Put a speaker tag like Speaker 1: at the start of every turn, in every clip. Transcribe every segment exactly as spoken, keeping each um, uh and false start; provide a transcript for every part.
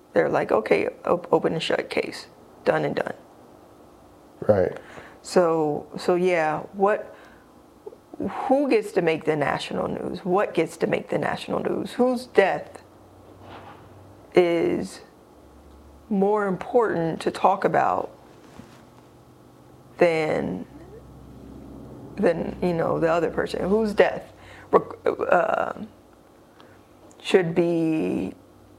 Speaker 1: They're like, okay, op- open and shut case, done and done.
Speaker 2: Right.
Speaker 1: So, so yeah, what, who gets to make the national news? What gets to make the national news? Whose death is more important to talk about than, than you know, the other person? Whose death uh, should be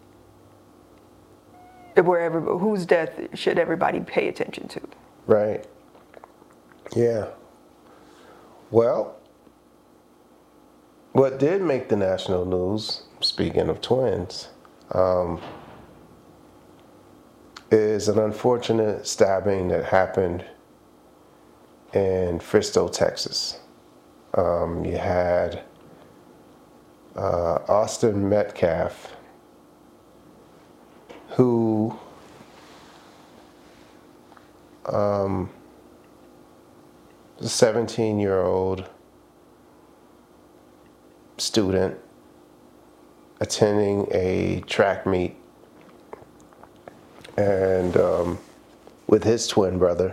Speaker 1: wherever? Whose death should everybody pay attention to?
Speaker 2: Right. Yeah. Well, what did make the national news, speaking of twins, um, is an unfortunate stabbing that happened in Frisco, Texas. Um, you had uh, Austin Metcalf, who um, was a seventeen-year-old student attending a track meet, and um, with his twin brother.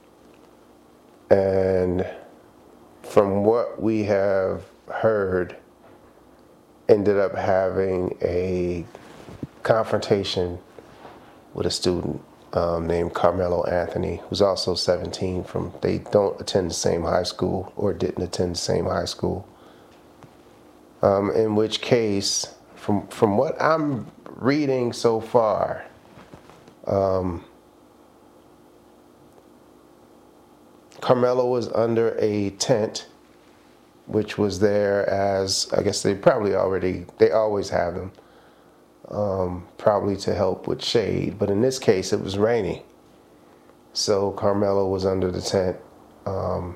Speaker 2: And from what we have heard, ended up having a confrontation with a student um, named Carmelo Anthony, who's also seventeen. From they don't attend the same high school, or didn't attend the same high school. Um, in which case, from from what I'm reading so far, um, Carmelo was under a tent, which was there as, I guess they probably already, they always have them, um, probably to help with shade. But in this case, it was raining. So Carmelo was under the tent, um,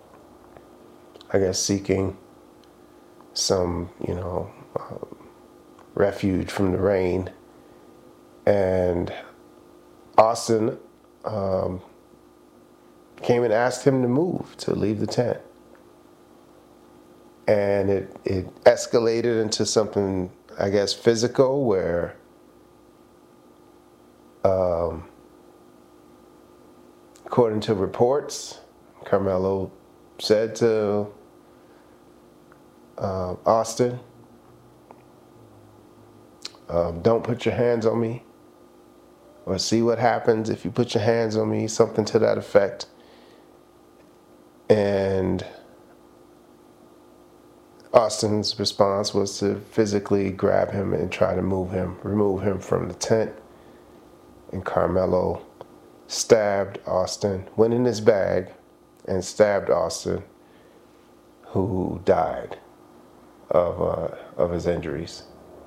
Speaker 2: I guess seeking some, you know, um, refuge from the rain. And Austin um, came and asked him to move, to leave the tent. And it, it escalated into something, I guess, physical, where um, according to reports, Carmelo said to uh, Austin, um, don't put your hands on me, or see what happens if you put your hands on me, something to that effect. And Austin's response was to physically grab him and try to move him, remove him from the tent. And Carmelo stabbed Austin, went in his bag and stabbed Austin, who died of uh, of his injuries.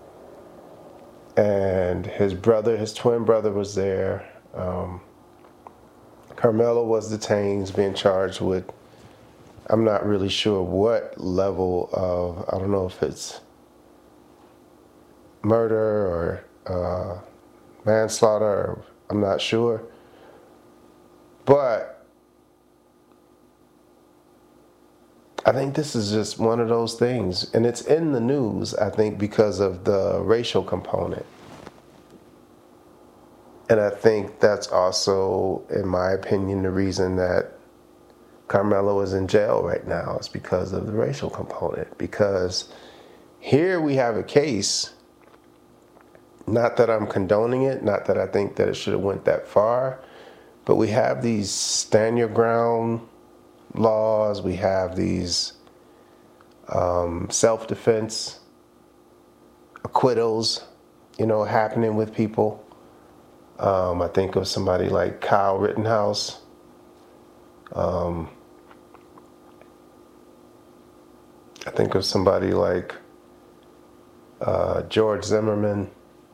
Speaker 2: And his brother, his twin brother, was there. Um, Carmelo was detained, being charged with, I'm not really sure what level of, I don't know if it's murder or uh, manslaughter, or, I'm not sure. But I think this is just one of those things, and it's in the news, I think, because of the racial component. And I think that's also, in my opinion, the reason that Carmelo is in jail right now, is because of the racial component. Because here we have a case, not that I'm condoning it, not that I think that it should have went that far, but we have these stand your ground laws, we have these um, self-defense acquittals, you know, happening with people. Um, I think of somebody like Kyle Rittenhouse. Um, I think of somebody like uh, George Zimmerman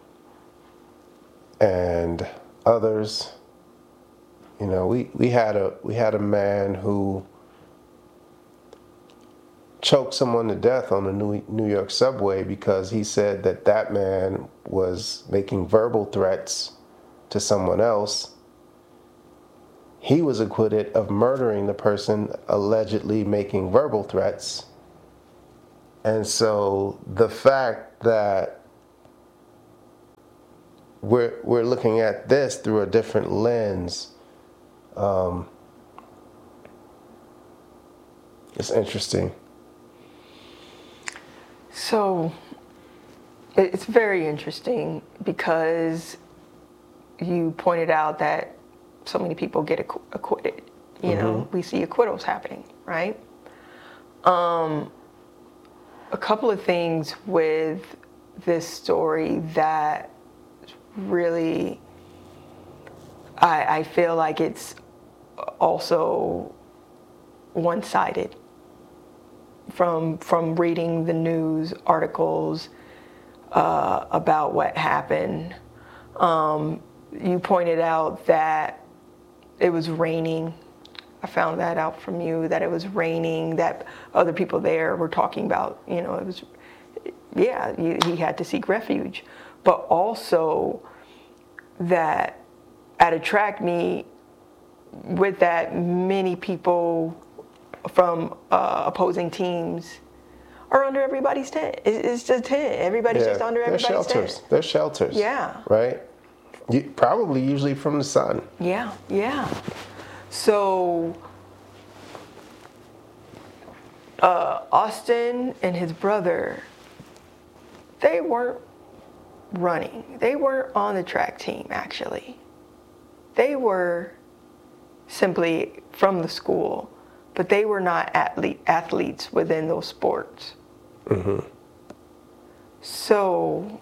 Speaker 2: and others. You know, we, we had a we had a man who choked someone to death on the New New York subway because he said that that man was making verbal threats to someone else. He was acquitted of murdering the person allegedly making verbal threats. And so the fact that we're we're looking at this through a different lens. Um, it's interesting.
Speaker 1: So it's very interesting because you pointed out that so many people get acqu- acquitted. You mm-hmm. know, we see acquittals happening, right? Um, a couple of things with this story that really, I, I feel like it's also one-sided from from reading the news articles uh, about what happened. Um, you pointed out that it was raining. I found that out from you, that it was raining, that other people there were talking about, you know, it was, yeah, he, he had to seek refuge. But also that at a track meet, with that many people from uh, opposing teams are under everybody's tent. It's just tent. Everybody's yeah, just under everybody's
Speaker 2: shelters.
Speaker 1: tent.
Speaker 2: They're They're shelters.
Speaker 1: Yeah.
Speaker 2: Right? You, probably usually from the sun.
Speaker 1: Yeah, yeah. So uh, Austin and his brother, they weren't running. They weren't on the track team, actually. They were simply from the school, but they were not athlete, athletes within those sports.
Speaker 2: Mm-hmm.
Speaker 1: So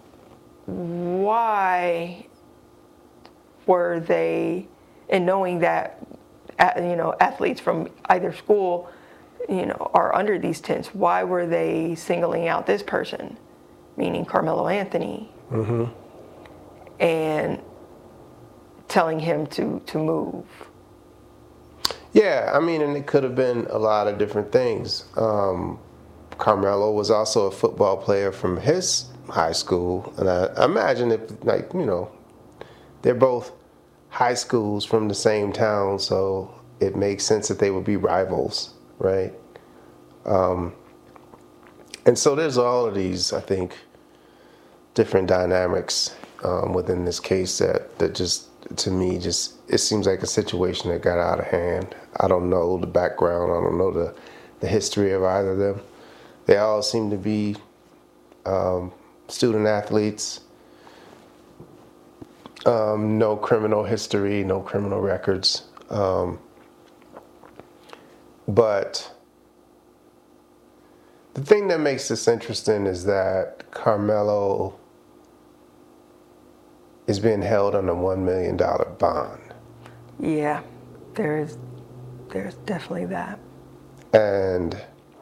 Speaker 1: why were they, and knowing that, you know, athletes from either school, you know, are under these tents, why were they singling out this person, meaning Carmelo Anthony,
Speaker 2: mm-hmm.
Speaker 1: and telling him to, to move?
Speaker 2: Yeah, I mean, and it could have been a lot of different things. Um, Carmelo was also a football player from his high school, and I imagine if, like, you know, they're both high schools from the same town, so it makes sense that they would be rivals, right? Um, and so there's all of these, I think, different dynamics um, within this case that, that just, to me, just, it seems like a situation that got out of hand. I don't know the background. I don't know the, the history of either of them. They all seem to be um, student athletes. Um, no criminal history, no criminal records. Um, but the thing that makes this interesting is that Carmelo is being held on a one million dollars bond.
Speaker 1: Yeah, there's, there's definitely that.
Speaker 2: And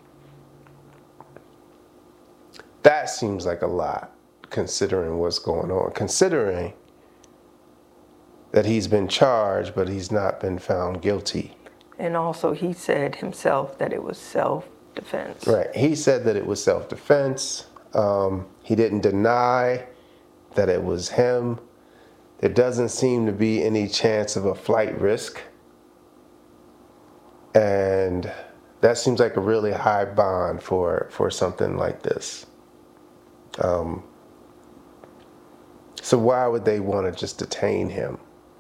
Speaker 2: that seems like a lot, considering what's going on, considering that he's been charged, but he's not been found guilty.
Speaker 1: And also he said himself that it was self-defense.
Speaker 2: Right, he said that it was self-defense. Um, he didn't deny that it was him. There doesn't seem to be any chance of a flight risk. And that seems like a really high bond for, for something like this. Um, so why would they want to just detain him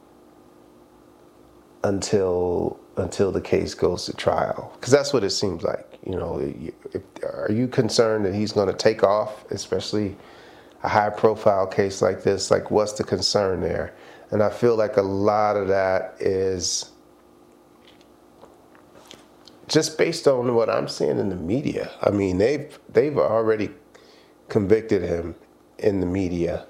Speaker 2: until until the case goes to trial? Because that's what it seems like. You know, if, are you concerned that he's going to take off, especially a high-profile case like this? Like, what's the concern there? And I feel like a lot of that is just based on what I'm seeing in the media. I mean, they've they've already convicted him in the media,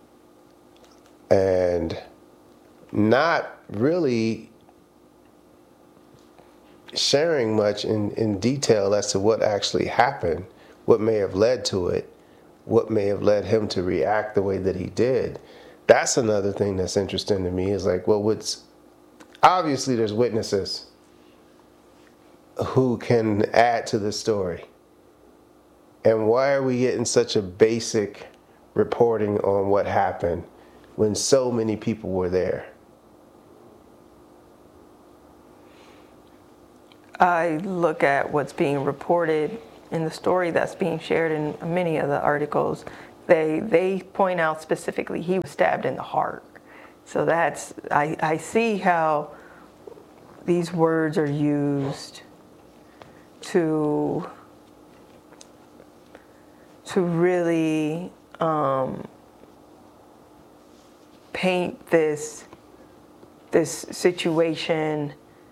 Speaker 2: and not really sharing much in, in detail as to what actually happened, what may have led to it, what may have led him to react the way that he did. That's another thing that's interesting to me, is like, well, what's obviously there's witnesses who can add to the story. And why are we getting such a basic reporting on what happened when so many people were there?
Speaker 1: I look at what's being reported in the story that's being shared in many of the articles they they point out specifically he was stabbed in the heart. So that's, I, I see how these words are used to to really um, paint this this situation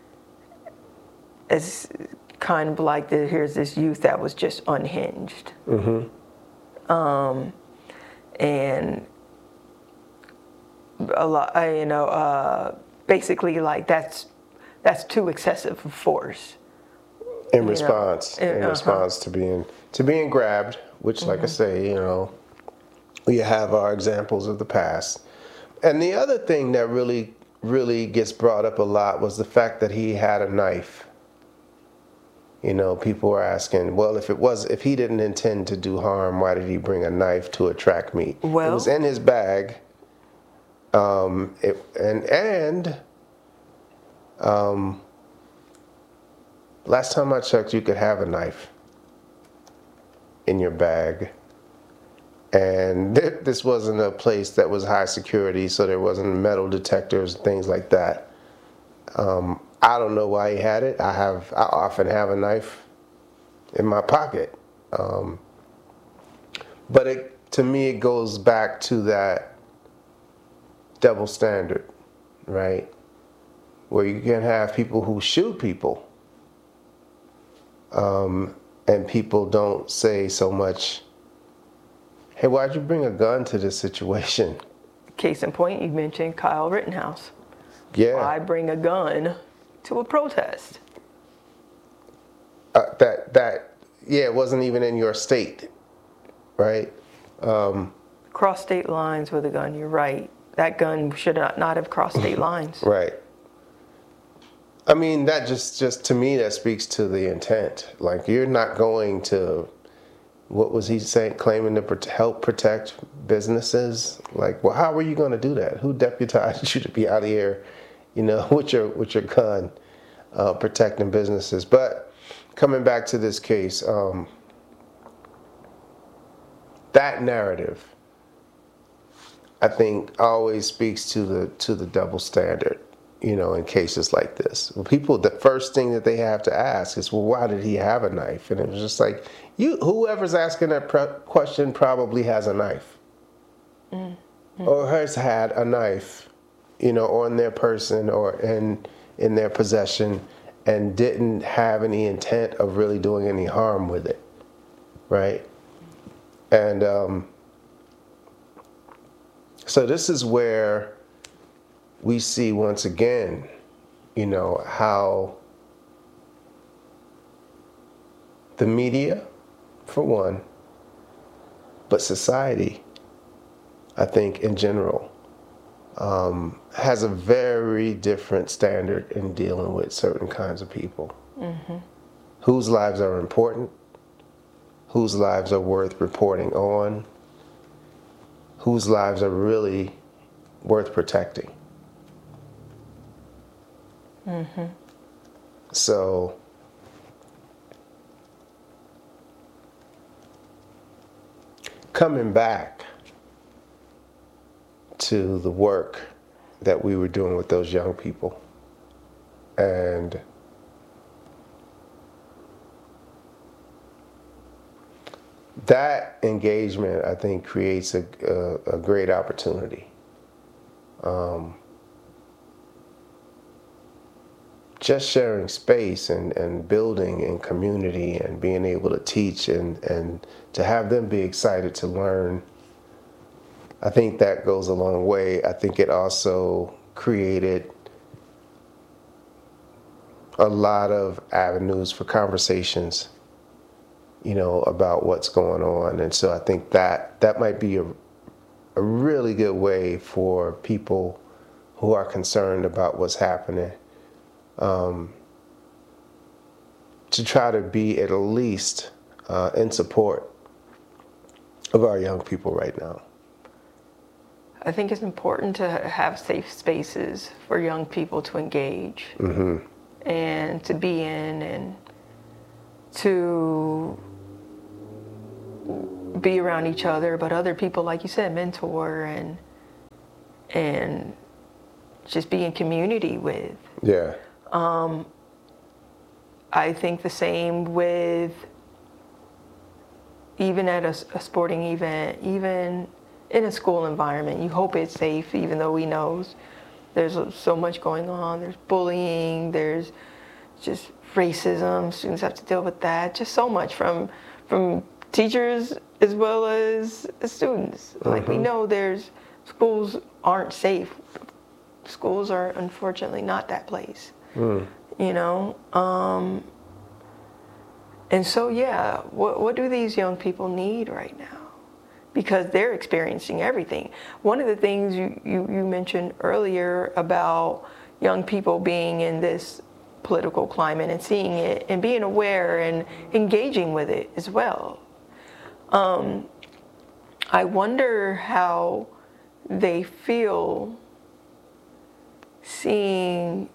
Speaker 1: as kind of like the, here's this youth that was just unhinged. Mm-hmm. Um, and a lot, you know, uh, basically like that's that's too excessive of force.
Speaker 2: In response,
Speaker 1: know,
Speaker 2: in
Speaker 1: uh-huh.
Speaker 2: response to being to being grabbed, which, mm-hmm. like I say, you know, we have our examples of the past. And the other thing that really, really gets brought up a lot was the fact that he had a knife. You know, people were asking, well, if it was, if he didn't intend to do harm, why did he bring a knife to a track meet?
Speaker 1: Well,
Speaker 2: it was in his bag. Um, it, and and um, last time I checked, you could have a knife in your bag. And th- this wasn't a place that was high security, so there wasn't metal detectors, things like that. Um, I don't know why he had it. I have, I often have a knife in my pocket. Um, but it, to me, it goes back to that double standard, right? Where you can have people who shoot people, um, and people don't say so much, hey, why'd you bring a gun to this situation?
Speaker 1: Case in point, you mentioned Kyle Rittenhouse.
Speaker 2: Yeah.
Speaker 1: Why bring a gun to a protest?
Speaker 2: Uh, that, that, yeah, it wasn't even in your state, right? Um,
Speaker 1: Cross state lines with a gun, you're right. That gun should not, not have crossed state lines.
Speaker 2: Right. I mean, that just, just, to me, that speaks to the intent. Like, you're not going to, what was he saying, claiming to prote- help protect businesses? Like, well, how are you going to do that? Who deputized you to be out here, you know, with your with your gun, uh, protecting businesses? But coming back to this case, um, that narrative, I think, always speaks to the to the double standard. You know, in cases like this, well, people, the first thing that they have to ask is, well, why did he have a knife? And it was just like, you, whoever's asking that pre- question probably has a knife, mm-hmm. or has had a knife, you know, on their person or in in their possession, and didn't have any intent of really doing any harm with it, right? And um, so this is where we see once again, you know, how the media, for one, but society, I think in general, um, has a very different standard in dealing with certain kinds of people. Mm-hmm. Whose lives are important, whose lives are worth reporting on, whose lives are really worth protecting. Mm-hmm. So, coming back to the work that we were doing with those young people, and that engagement, I think, creates a, a, a great opportunity. Um, just sharing space and, and building and community and being able to teach and, and to have them be excited to learn, I think that goes a long way. I think it also created a lot of avenues for conversations, you know, about what's going on. And so I think that that might be a, a really good way for people who are concerned about what's happening, Um, to try to be at least uh, in support of our young people right now.
Speaker 1: I think it's important to have safe spaces for young people to engage, mm-hmm. and to be in, and to be around each other, but other people, like you said, mentor and and just be in community with.
Speaker 2: Yeah.
Speaker 1: Um, I think the same with even at a, a sporting event, even in a school environment. You hope it's safe, even though we know there's so much going on. There's bullying, there's just racism. Students have to deal with that. Just so much from from teachers as well as students. Mm-hmm. Like we know there's schools aren't safe. Schools are unfortunately not that place. Mm. You know? Um, and so, yeah, what, what do these young people need right now? Because they're experiencing everything. One of the things you, you, you mentioned earlier about young people being in this political climate and seeing it and being aware and engaging with it as well. Um, I wonder how they feel seeing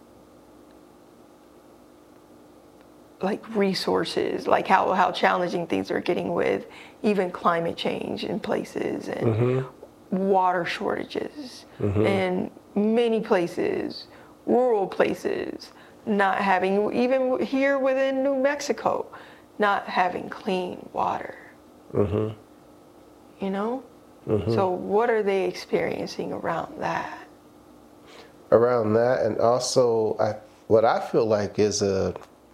Speaker 1: like resources, like how, how challenging things are getting with even climate change in places and mm-hmm. water shortages mm-hmm. in many places, rural places, not having, even here within New Mexico, not having clean water. Mm-hmm. You know? Mm-hmm. So what are they experiencing around that?
Speaker 2: Around that, and also I, what I feel like is a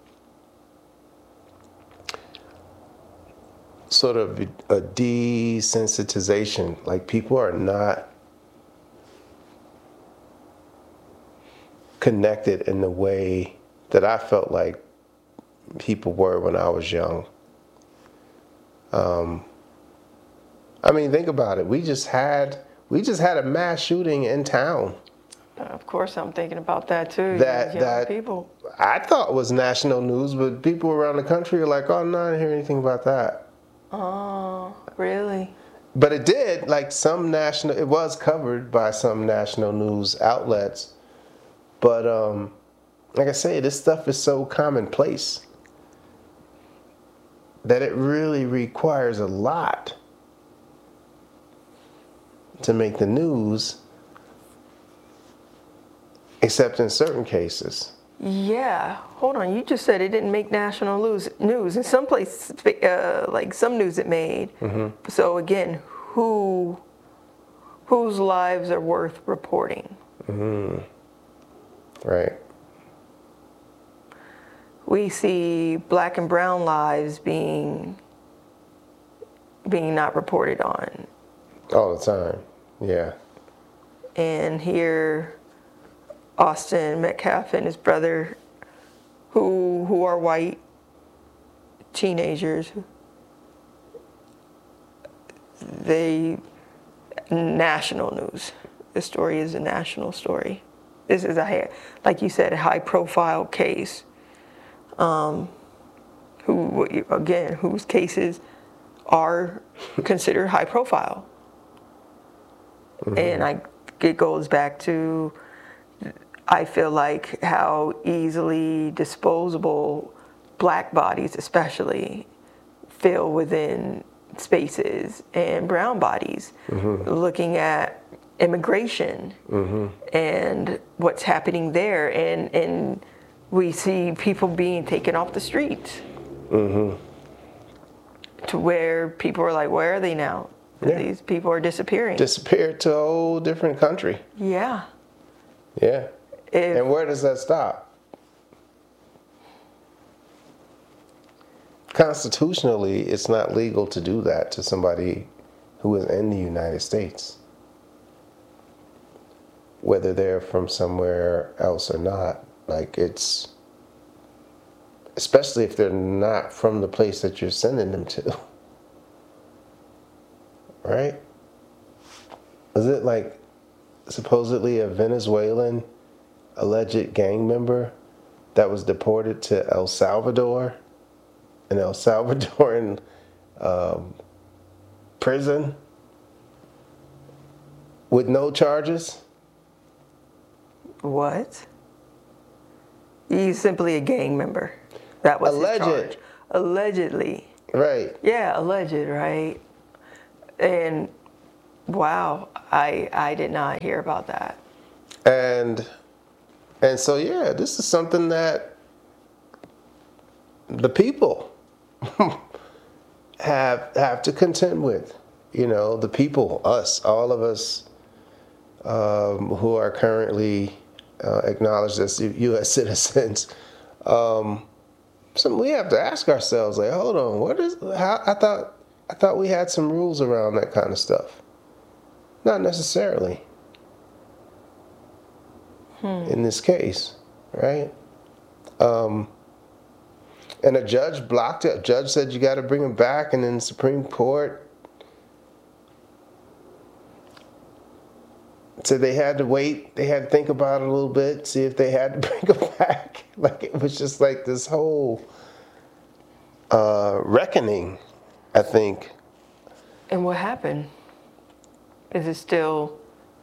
Speaker 2: sort of a desensitization. Like people are not connected in the way that I felt like people were when I was young. Um, I mean, think about it. We just had we just had a mass shooting in town.
Speaker 1: Of course, I'm thinking about that too.
Speaker 2: That
Speaker 1: young
Speaker 2: that
Speaker 1: people.
Speaker 2: I thought was national news, but people around the country are like, "Oh, no, I didn't hear anything about that."
Speaker 1: Oh, really?
Speaker 2: But it did. Like some national, it was covered by some national news outlets. But um, like I say, this stuff is so commonplace that it really requires a lot to make the news, except in certain cases.
Speaker 1: Yeah, hold on. You just said it didn't make national news. News in some places, uh, like some news it made. Mm-hmm. So again, who, whose lives are worth reporting?
Speaker 2: Mm-hmm. Right.
Speaker 1: We see black and brown lives being being not reported on
Speaker 2: all the time. Yeah.
Speaker 1: And here, Austin Metcalf and his brother, who who are white teenagers, they national news. The story is a national story. This is a, like you said, a high-profile case. Um, who again, whose cases are considered high-profile, mm-hmm. and I it goes back to. I feel like how easily disposable black bodies especially fill within spaces and brown bodies. Mm-hmm. Looking at immigration mm-hmm. and what's happening there, and, and we see people being taken off the streets mm-hmm. to where people are like, where are they now? Yeah. These people are disappearing.
Speaker 2: Disappeared to a whole different country.
Speaker 1: Yeah.
Speaker 2: Yeah.
Speaker 1: If,
Speaker 2: and where does that stop? Constitutionally, it's not legal to do that to somebody who is in the United States, whether they're from somewhere else or not. Like it's, especially if they're not from the place that you're sending them to, right? Is it like supposedly a Venezuelan alleged gang member that was deported to El Salvador, an El Salvadoran um, prison with no charges?
Speaker 1: What? He's simply a gang member. That was
Speaker 2: alleged.
Speaker 1: His charge. Allegedly.
Speaker 2: Right.
Speaker 1: Yeah, alleged, right? And wow, I I did not hear about that.
Speaker 2: And and so yeah, this is something that the people have have to contend with. You know, the people, us, all of us um, who are currently uh, acknowledged as U S citizens. Um, so we have to ask ourselves, like, hold on, what is? How I thought I thought we had some rules around that kind of stuff. Not necessarily. Hmm. In this case, right? Um, and a judge blocked it. A judge said you got to bring him back, and then the Supreme Court said they had to wait. They had to think about it a little bit, see if they had to bring him back. Like it was just like this whole uh, reckoning, I think.
Speaker 1: And what happened? Is it still?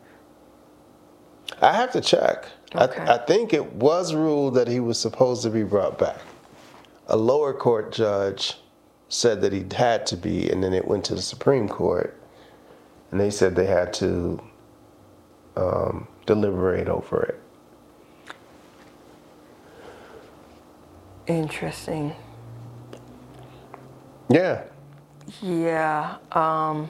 Speaker 2: I have to check.
Speaker 1: Okay.
Speaker 2: I, I think it was ruled that he was supposed to be brought back. A lower court judge said that he had to be, and then it went to the Supreme Court, and they said they had to um, deliberate over it.
Speaker 1: Interesting.
Speaker 2: Yeah.
Speaker 1: Yeah. Um,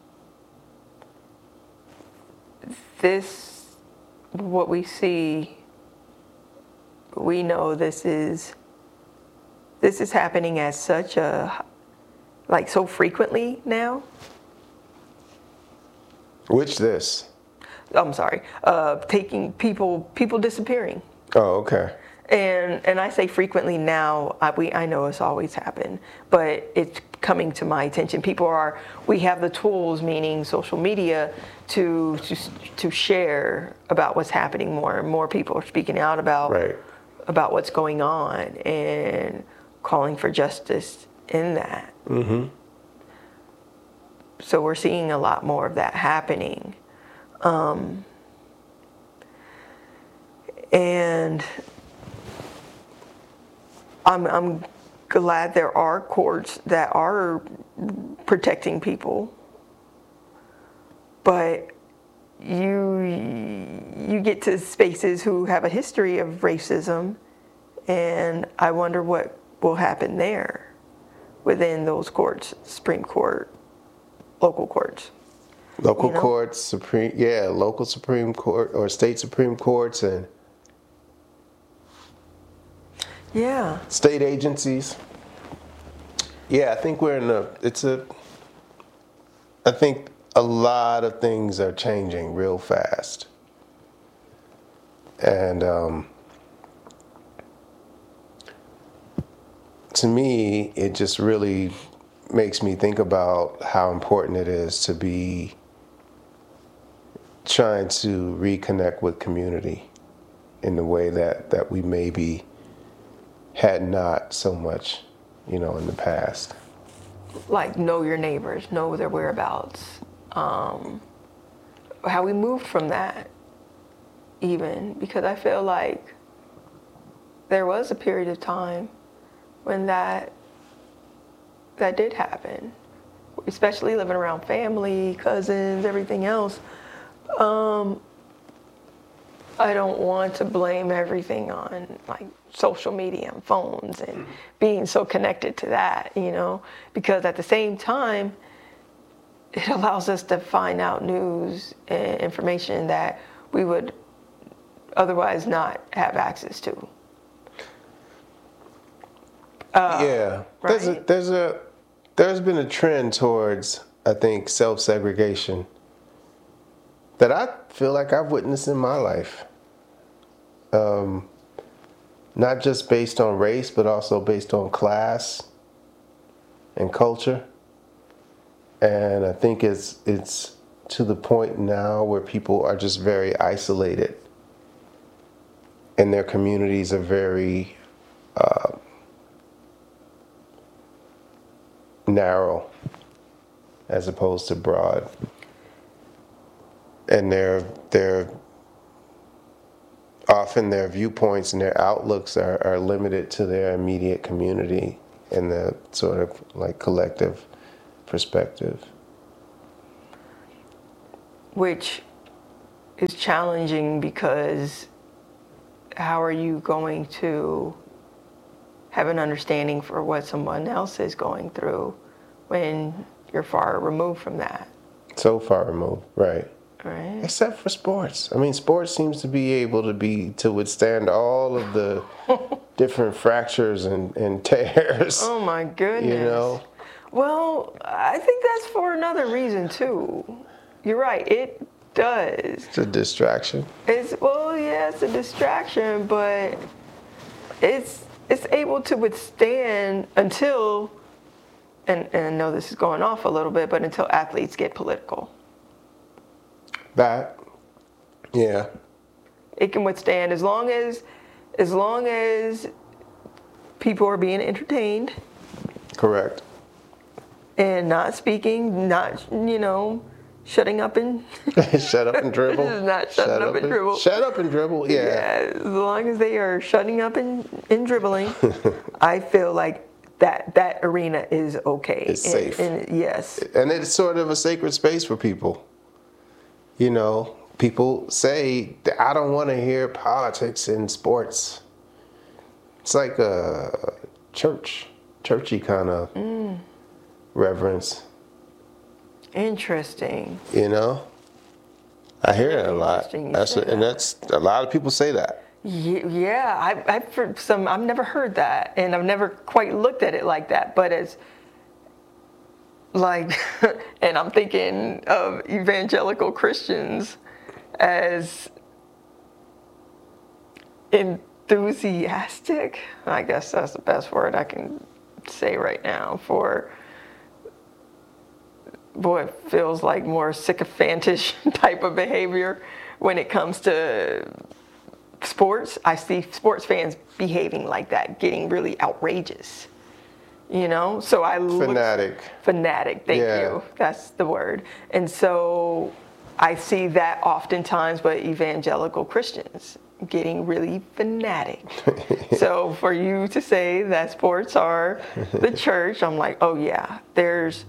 Speaker 1: this, what we see, we know this is, this is happening at such a, like so frequently now.
Speaker 2: Which this?
Speaker 1: I'm sorry. Uh, taking people, people disappearing.
Speaker 2: Oh, okay.
Speaker 1: And and I say frequently now. I, we I know it's always happened, but it's coming to my attention. People are. We have the tools, meaning social media, to to to share about what's happening more. And more people are speaking out about
Speaker 2: right.
Speaker 1: about what's going on and calling for justice in that.
Speaker 2: Mm-hmm.
Speaker 1: So we're seeing a lot more of that happening, um, and. I'm, I'm glad there are courts that are protecting people, but you you get to spaces who have a history of racism, and I wonder what will happen there within those courts, Supreme Court, local courts.
Speaker 2: Local
Speaker 1: you know?
Speaker 2: courts, Supreme, yeah, local Supreme Court or state Supreme Courts and
Speaker 1: yeah,
Speaker 2: state agencies. Yeah, I think we're in a, it's a, I think a lot of things are changing real fast. And um, to me, it just really makes me think about how important it is to be trying to reconnect with community in the way that, that we maybe had not so much, you know, in the past.
Speaker 1: Like know your neighbors, know their whereabouts. Um, how we moved from that, even, because I feel like there was a period of time when that that did happen, especially living around family, cousins, everything else. Um, I don't want to blame everything on like social media and phones and being so connected to that, you know, because at the same time, it allows us to find out news and information that we would otherwise not have access to. Uh,
Speaker 2: yeah,
Speaker 1: right?
Speaker 2: there's a, there's a there's been a trend towards, I think, self-segregation that I feel like I've witnessed in my life. Um, not just based on race, but also based on class and culture. And I think it's it's to the point now where people are just very isolated, and their communities are very uh, narrow as opposed to broad, and they're they're often their viewpoints and their outlooks are, are limited to their immediate community and the sort of like collective perspective.
Speaker 1: which is challenging because how are you going to have an understanding for what someone else is going through when you're far removed from that?
Speaker 2: So far removed, right.
Speaker 1: Right.
Speaker 2: Except for sports. I mean, sports seems to be able to be to withstand all of the different fractures and, and tears.
Speaker 1: Oh my goodness.
Speaker 2: You know?
Speaker 1: Well, I think that's for another reason too. You're right. It does.
Speaker 2: It's a distraction.
Speaker 1: It's well, yeah, it's a distraction, but it's it's able to withstand until, and, and I know this is going off a little bit, but until athletes get political.
Speaker 2: That, yeah.
Speaker 1: It can withstand as long as, as long as people are being entertained.
Speaker 2: Correct.
Speaker 1: And not speaking, not, you know, shutting up and...
Speaker 2: Shut up and dribble.
Speaker 1: This is not shutting
Speaker 2: shut
Speaker 1: up, up and, and dribble.
Speaker 2: Shut up and dribble, yeah.
Speaker 1: Yeah, as long as they are shutting up and, and dribbling, I feel like that that arena is okay.
Speaker 2: It's
Speaker 1: and,
Speaker 2: safe.
Speaker 1: And, yes.
Speaker 2: And it's sort of a sacred space for people. You know, people say, I don't want to hear politics in sports. It's like a church, churchy kind of mm. reverence.
Speaker 1: Interesting.
Speaker 2: You know? I hear it a lot. That's a, and that's a lot of people say that.
Speaker 1: Yeah, I, I've heard some. I've never heard that, and I've never quite looked at it like that. But as like, and I'm thinking of evangelical Christians as enthusiastic. I guess that's the best word I can say right now for. Boy, it feels like more sycophantish type of behavior when it comes to sports. I see sports fans behaving like that, getting really outrageous. You know, so I
Speaker 2: fanatic.
Speaker 1: Look, fanatic. Thank yeah. you. That's the word. And so I see that oftentimes with evangelical Christians getting really fanatic. So for you to say that sports are the church, I'm like, oh yeah, there's.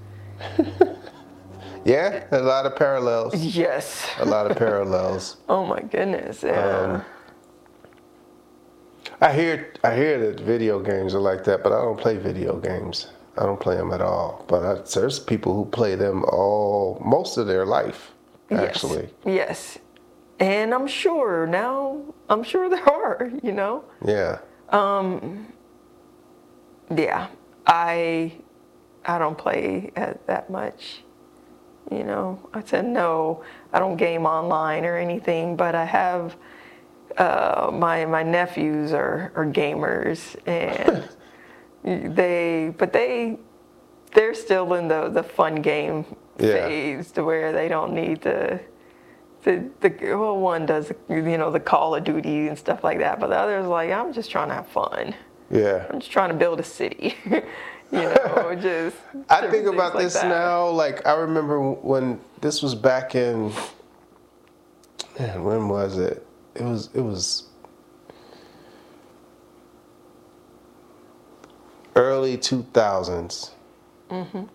Speaker 2: Yeah, a lot of parallels.
Speaker 1: Yes.
Speaker 2: A lot of parallels.
Speaker 1: Oh my goodness. Yeah. Um,
Speaker 2: I hear I hear that video games are like that, but I don't play video games. I don't play them at all. But I, there's people who play them all most of their life, actually.
Speaker 1: Yes. Yes. And I'm sure now, I'm sure there are, you know?
Speaker 2: Yeah.
Speaker 1: Um. Yeah. I I don't play that much. You know, I said no, I don't game online or anything, but I have uh, my my nephews are, are gamers, and they but they they're still in the, the fun game
Speaker 2: yeah.
Speaker 1: phase to where they don't need to the the well one does you know the Call of Duty and stuff like that, but the other's like I'm just trying to have fun.
Speaker 2: Yeah,
Speaker 1: I'm just trying to build a city. You know, just
Speaker 2: I think about
Speaker 1: like
Speaker 2: this
Speaker 1: that.
Speaker 2: now. Like I remember when this was back in. Man, when was it? It was. It was early two thousands. Mm-hmm.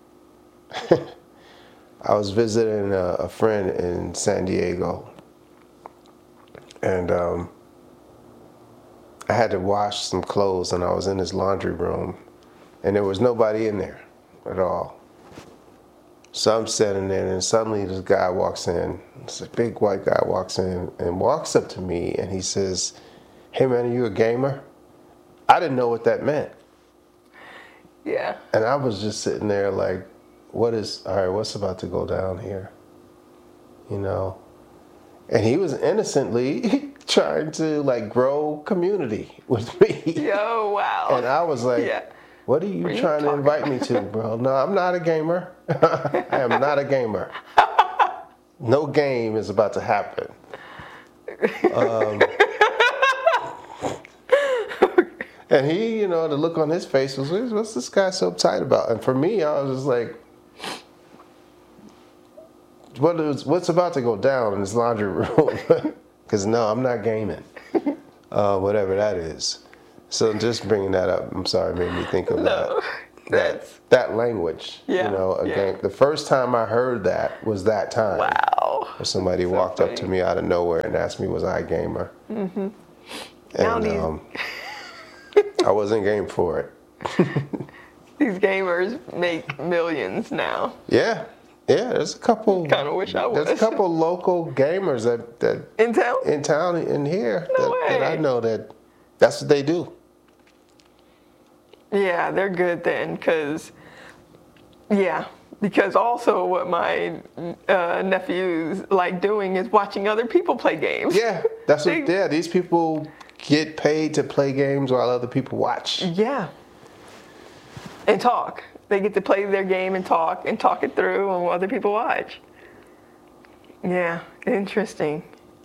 Speaker 2: I was visiting a, a friend in San Diego, and um, I had to wash some clothes, and I was in his laundry room. And there was nobody in there at all. So I'm sitting there, and suddenly this guy walks in. This big white guy walks in and walks up to me, and he says, "Hey man, are you a gamer?" I didn't know what that meant.
Speaker 1: Yeah.
Speaker 2: And I was just sitting there like, what is, all right, what's about to go down here? You know? And he was innocently trying to like grow community with me.
Speaker 1: Oh, wow.
Speaker 2: And I was like,
Speaker 1: yeah.
Speaker 2: What are you
Speaker 1: what are
Speaker 2: trying
Speaker 1: you
Speaker 2: to invite
Speaker 1: about?
Speaker 2: me to, bro? No, I'm not a gamer. I am not a gamer. No game is about to happen. Um, and he, you know, the look on his face was, what's this guy so uptight about? And for me, I was just like, what is, what's about to go down in this laundry room? Because no, I'm not gaming. Uh, whatever that is. So just bringing that up, I'm sorry, made me think of
Speaker 1: no,
Speaker 2: that, that that language.
Speaker 1: Yeah,
Speaker 2: you know, again,
Speaker 1: yeah.
Speaker 2: the first time I heard that was that time.
Speaker 1: Wow. Wow.
Speaker 2: Or somebody
Speaker 1: So
Speaker 2: walked
Speaker 1: funny.
Speaker 2: up to me out of nowhere and asked me, was I a gamer? Mm-hmm.
Speaker 1: Now
Speaker 2: And
Speaker 1: these-
Speaker 2: um, I wasn't game for it.
Speaker 1: These gamers make millions now.
Speaker 2: Yeah, yeah. There's a couple.
Speaker 1: Kind of wish I was.
Speaker 2: There's a couple local gamers that that
Speaker 1: In town?
Speaker 2: in town in here
Speaker 1: No
Speaker 2: that, that I
Speaker 1: way.
Speaker 2: know that that's what they do.
Speaker 1: Yeah, they're good then, because, yeah, because also what my uh, nephews like doing is watching other people play games.
Speaker 2: Yeah, that's what.
Speaker 1: They-
Speaker 2: Yeah, these people get paid to play games while other people watch.
Speaker 1: Yeah. And talk. They get to play their game and talk and talk it through and other people watch. Yeah, interesting.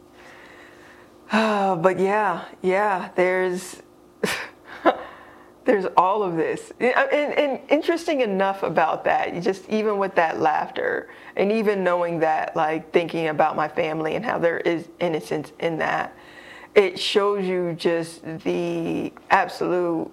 Speaker 1: Uh, but yeah, yeah, there's there's all of this. And, and interesting enough about that, just even with that laughter and even knowing that, like thinking about my family and how there is innocence in that, it shows you just the absolute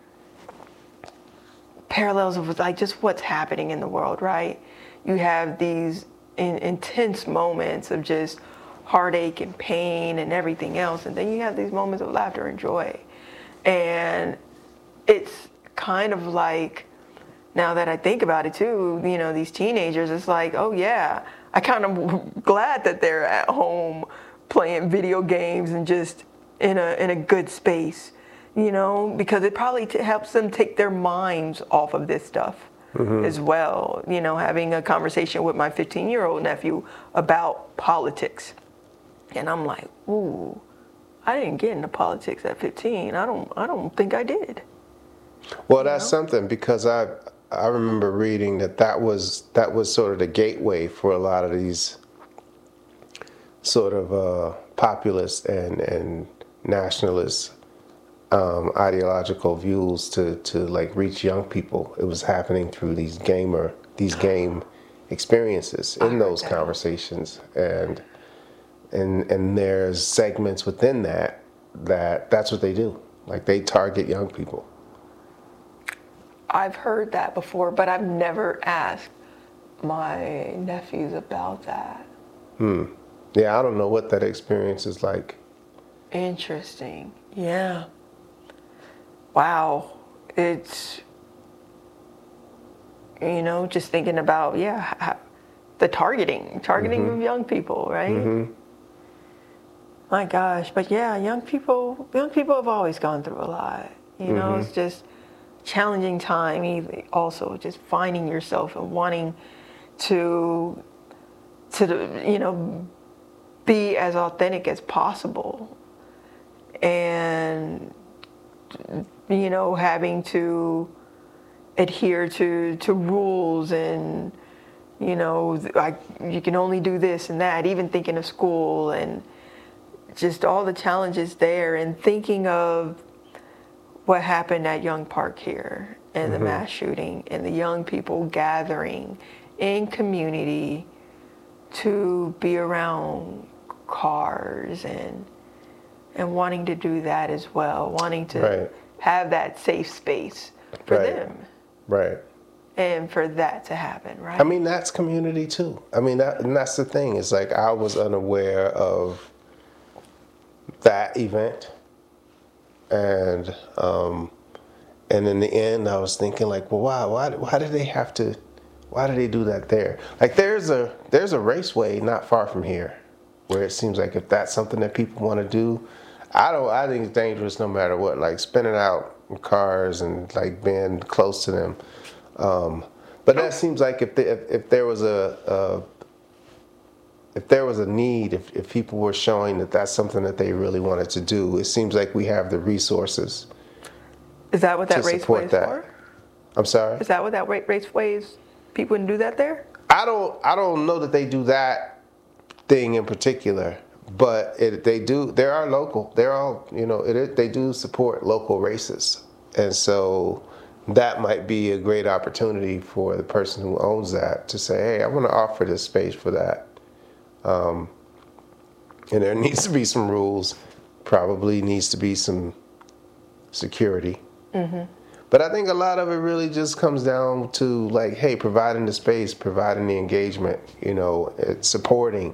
Speaker 1: parallels of like just what's happening in the world, right? You have these in, intense moments of just heartache and pain and everything else, and then you have these moments of laughter and joy. And it's kind of like, now that I think about it too, you know, these teenagers, it's like, oh yeah, I kind of glad that they're at home playing video games and just in a in a good space, you know, because it probably t- helps them take their minds off of this stuff mm-hmm. as well. You know, having a conversation with my fifteen-year-old nephew about politics, and I'm like, ooh, I didn't get into politics at fifteen. I don't I don't think I did.
Speaker 2: Well, that's something, because I I remember reading that that was that was sort of the gateway for a lot of these sort of uh, populist and and nationalist um, ideological views to to like reach young people. It was happening through these gamer these game experiences in those
Speaker 1: that.
Speaker 2: conversations, and and and there's segments within that that that's what they do. Like they target young people.
Speaker 1: I've heard that before, but I've never asked my nephews about that.
Speaker 2: Hmm. Yeah, I don't know what that experience is like.
Speaker 1: Interesting. Yeah. Wow. It's, you know, just thinking about, yeah, ha- the targeting, targeting
Speaker 2: Mm-hmm.
Speaker 1: of young people, right?
Speaker 2: Mm-hmm.
Speaker 1: My gosh. But yeah, young people, young people have always gone through a lot. You know,
Speaker 2: Mm-hmm.
Speaker 1: it's just challenging time, even also just finding yourself and wanting to, to, you know, be as authentic as possible. And, you know, having to adhere to, to rules and, you know, like you can only do this and that, even thinking of school and just all the challenges there, and thinking of what happened at Young Park here and the mass shooting and the young people gathering in community to be around cars and and wanting to do that as well, wanting to
Speaker 2: Right.
Speaker 1: have that safe space for
Speaker 2: Right.
Speaker 1: them
Speaker 2: Right.
Speaker 1: and for that to happen, right?
Speaker 2: I mean, that's community too. I mean, that, and that's the thing. It's like I was unaware of that event, and um, and in the end, I was thinking like, well, why, why, why did they have to? Why did they do that there? Like, there's a there's a raceway not far from here, where it seems like if that's something that people want to do, I don't. I think it's dangerous no matter what. Like spinning out cars and like being close to them. Um, but that seems like if, the, if if there was a, a if there was a need, if, if people were showing that that's something that they really wanted to do, it seems like we have the resources.
Speaker 1: Is that what that
Speaker 2: to
Speaker 1: raceway
Speaker 2: support
Speaker 1: is
Speaker 2: that.
Speaker 1: for?
Speaker 2: I'm sorry?
Speaker 1: Is that what that ra- raceway is? People wouldn't do that there?
Speaker 2: I don't I don't know that they do that thing in particular, but it, they do. There are local. They're all, you know, it, they do support local races, and so that might be a great opportunity for the person who owns that to say, hey, I want to offer this space for that. Um, and there needs to be some rules. Probably needs to be some security.
Speaker 1: Mm-hmm.
Speaker 2: But I think a lot of it really just comes down to like, hey, providing the space, providing the engagement, you know, it's supporting,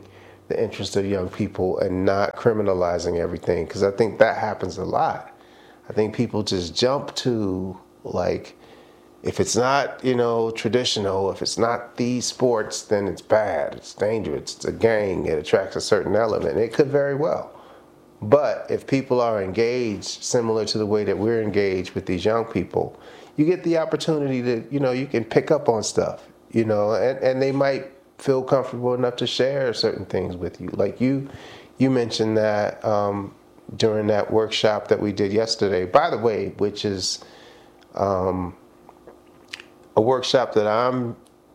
Speaker 2: the interest of young people and not criminalizing everything, because I think that happens a lot. I think people just jump to, like, if it's not, you know, traditional, if it's not these sports, then it's bad, it's dangerous, it's a gang, it attracts a certain element. It could very well. But if people are engaged similar to the way that we're engaged with these young people, you get the opportunity to, you know, you can pick up on stuff, you know, and, and they might feel comfortable enough to share certain things with you. Like you, you mentioned that um, during that workshop that we did yesterday, by the way, which is um, a workshop that I'm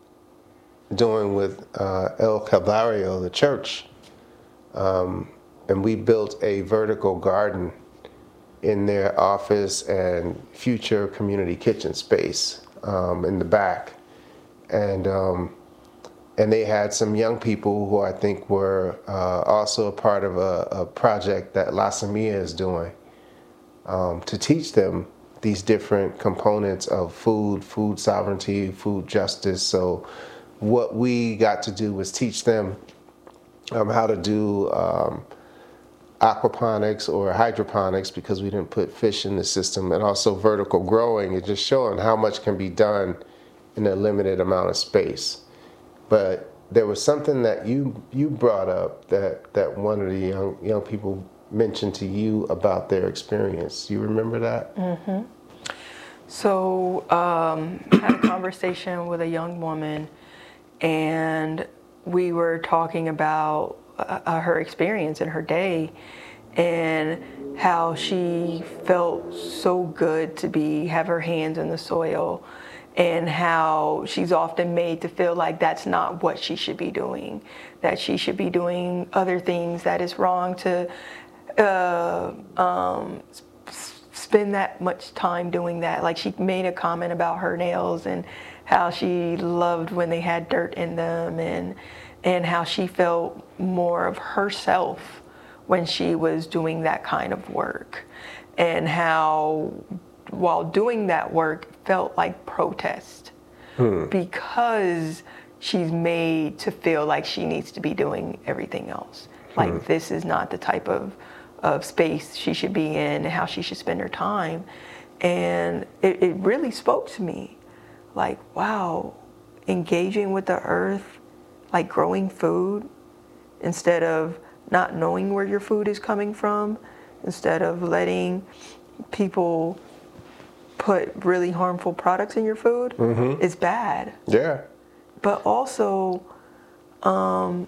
Speaker 2: doing with uh, El Calvario, the church. Um, and we built a vertical garden in their office and future community kitchen space um, in the back. And um, and they had some young people who I think were uh, also a part of a, a project that La Semilla is doing um, to teach them these different components of food, food sovereignty, food justice. So what we got to do was teach them um, how to do um, aquaponics or hydroponics, because we didn't put fish in the system, and also vertical growing, and just showing how much can be done in a limited amount of space. But there was something that you you brought up that, that one of the young young people mentioned to you about their experience. You remember that?
Speaker 1: Mm-hmm. So um, I had a conversation with a young woman, and we were talking about uh, her experience in her day and how she felt so good to be have her hands in the soil, and how she's often made to feel like that's not what she should be doing, that she should be doing other things, that it's wrong to uh, um, spend that much time doing that. Like, she made a comment about her nails and how she loved when they had dirt in them, and and how she felt more of herself when she was doing that kind of work, and how while doing that work felt like protest hmm. because she's made to feel like she needs to be doing everything else. Like hmm. this is not the type of of space she should be in, and how she should spend her time. And it, it really spoke to me. Like, wow, engaging with the earth, like growing food, instead of not knowing where your food is coming from, instead of letting people put really harmful products in your food, mm-hmm. is bad.
Speaker 2: Yeah.
Speaker 1: But also, um,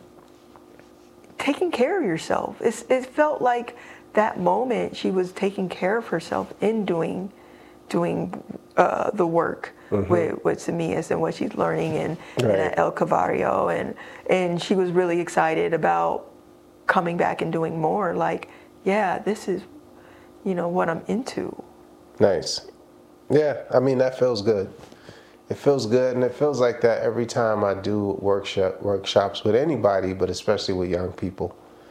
Speaker 1: taking care of yourself. It's, it felt like that moment she was taking care of herself in doing doing uh, the work mm-hmm. with, with Semillas and what she's learning in, right. in El Calvario. And, and she was really excited about coming back and doing more. Like, yeah, this is, you know, what I'm into.
Speaker 2: Nice. Yeah, I mean, that feels good. It feels good, and it feels like that every time I do workshop workshops with anybody, but especially with young people.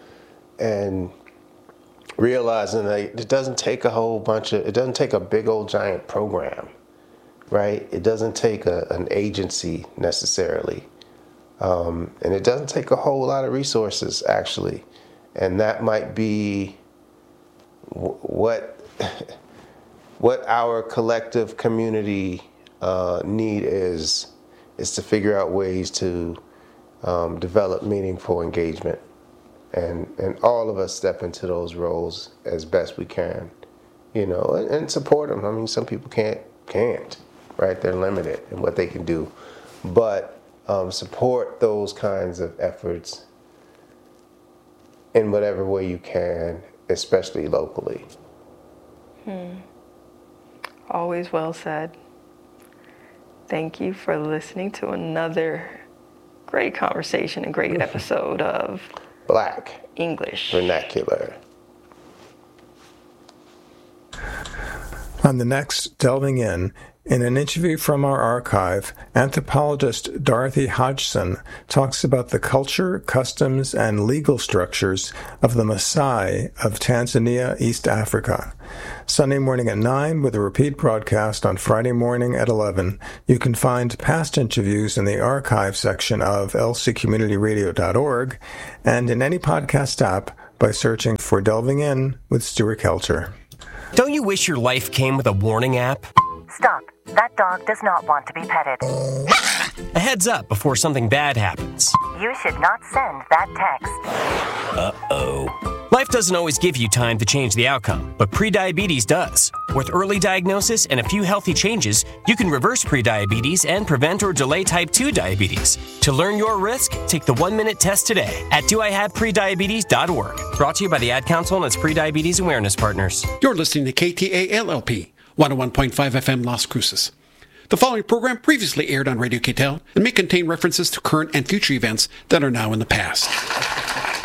Speaker 2: And realizing that it doesn't take a whole bunch of, it doesn't take a big old giant program, right? It doesn't take a, an agency necessarily. Um, and it doesn't take a whole lot of resources, actually. And that might be w- what, what our collective community uh, need is, is to figure out ways to um, develop meaningful engagement. And and all of us step into those roles as best we can, you know, and, and support them. I mean, some people can't, can't, right? They're limited in what they can do. But um, support those kinds of efforts in whatever way you can, especially locally.
Speaker 1: Hmm. Always well said. Thank you for listening to another great conversation and great episode of
Speaker 3: On the next Delving In, in an interview from our archive, anthropologist Dorothy Hodgson talks about the culture, customs, and legal structures of the Maasai of Tanzania, East Africa. Sunday morning at nine, with a repeat broadcast on Friday morning at eleven. You can find past interviews in the archive section of L C community radio dot org and in any podcast app by searching for Delving In with Stuart Kelcher.
Speaker 4: Don't you wish your life came with a warning app?
Speaker 5: Stop. That dog does not want to be petted.
Speaker 4: A heads up before something bad happens.
Speaker 5: You should not send that text.
Speaker 4: Uh-oh. Life doesn't always give you time to change the outcome, but prediabetes does. With early diagnosis and a few healthy changes, you can reverse prediabetes and prevent or delay type two diabetes. To learn your risk, take the one-minute test today at do I have prediabetes dot org. Brought to you by the Ad Council and its Prediabetes Awareness Partners.
Speaker 6: You're listening to K T A L L P, one oh one point five F M Las Cruces. The following program previously aired on Radio K T E L and may contain references to current and future events that are now in the past.